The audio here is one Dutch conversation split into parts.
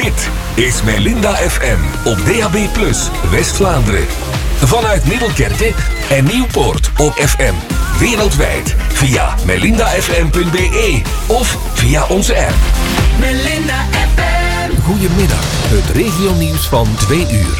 Dit is Melinda FM op DAB+, West-Vlaanderen. Vanuit Middelkerke en Nieuwpoort op FM. Wereldwijd via melindafm.be of via onze app. Melinda FM. Goedemiddag, het regionieuws van 2 uur.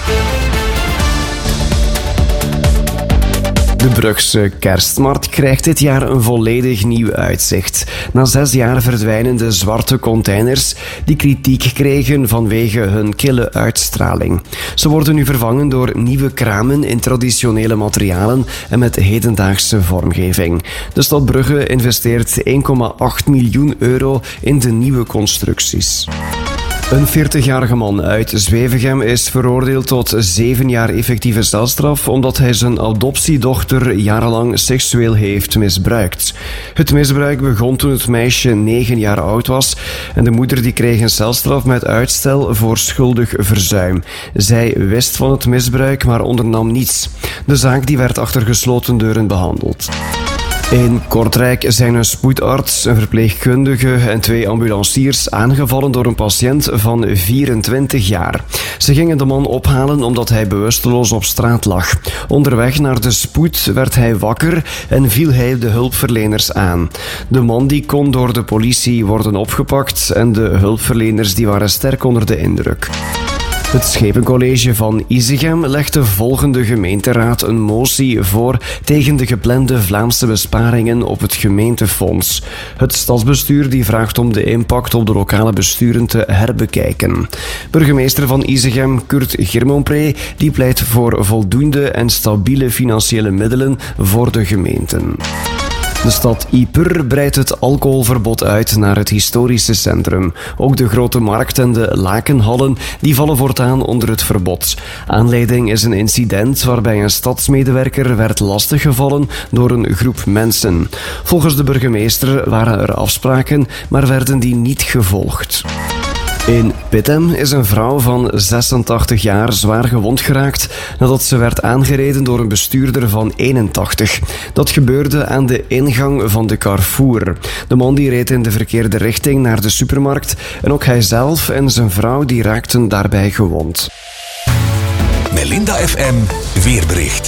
De Brugse kerstmarkt krijgt dit jaar een volledig nieuw uitzicht. Na 6 jaar verdwijnen de zwarte containers die kritiek kregen vanwege hun kille uitstraling. Ze worden nu vervangen door nieuwe kramen in traditionele materialen en met hedendaagse vormgeving. De stad Brugge investeert 1,8 miljoen euro in de nieuwe constructies. Een 40-jarige man uit Zwevegem is veroordeeld tot 7 jaar effectieve celstraf omdat hij zijn adoptiedochter jarenlang seksueel heeft misbruikt. Het misbruik begon toen het meisje 9 jaar oud was en de moeder die kreeg een celstraf met uitstel voor schuldig verzuim. Zij wist van het misbruik, maar ondernam niets. De zaak die werd achter gesloten deuren behandeld. In Kortrijk zijn een spoedarts, een verpleegkundige en 2 ambulanciers aangevallen door een patiënt van 24 jaar. Ze gingen de man ophalen omdat hij bewusteloos op straat lag. Onderweg naar de spoed werd hij wakker en viel hij de hulpverleners aan. De man die kon door de politie worden opgepakt en de hulpverleners die waren sterk onder de indruk. Het Schepencollege van Isegem legt de volgende gemeenteraad een motie voor tegen de geplande Vlaamse besparingen op het gemeentefonds. Het stadsbestuur die vraagt om de impact op de lokale besturen te herbekijken. Burgemeester van Isegem, Kurt Girmonpré, die pleit voor voldoende en stabiele financiële middelen voor de gemeenten. De stad Yper breidt het alcoholverbod uit naar het historische centrum. Ook de Grote Markt en de Lakenhallen die vallen voortaan onder het verbod. Aanleiding is een incident waarbij een stadsmedewerker werd lastiggevallen door een groep mensen. Volgens de burgemeester waren er afspraken, maar werden die niet gevolgd. In Pittem is een vrouw van 86 jaar zwaar gewond geraakt nadat ze werd aangereden door een bestuurder van 81. Dat gebeurde aan de ingang van de Carrefour. De man die reed in de verkeerde richting naar de supermarkt en ook hij zelf en zijn vrouw die raakten daarbij gewond. Melinda FM weerbericht.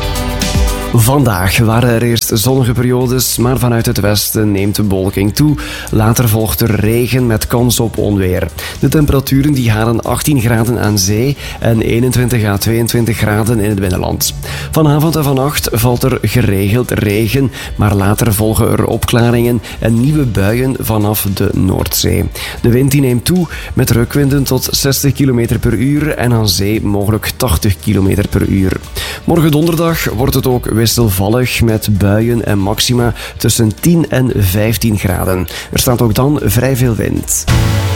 Vandaag waren er eerst zonnige periodes, maar vanuit het westen neemt de bewolking toe. Later volgt er regen met kans op onweer. De temperaturen die halen 18 graden aan zee en 21 à 22 graden in het binnenland. Vanavond en vannacht valt er geregeld regen, maar later volgen er opklaringen en nieuwe buien vanaf de Noordzee. De wind die neemt toe met rukwinden tot 60 km per uur en aan zee mogelijk 80 km per uur. Morgen donderdag wordt het ook wisselvallig met buien en maxima tussen 10 en 15 graden. Er staat ook dan vrij veel wind.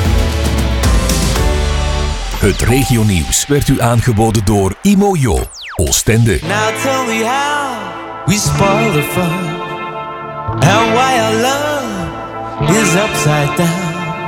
Het regionieuws werd u aangeboden door Imojo, Oostende. Now tell me how we spoil the fun and why our love is upside down.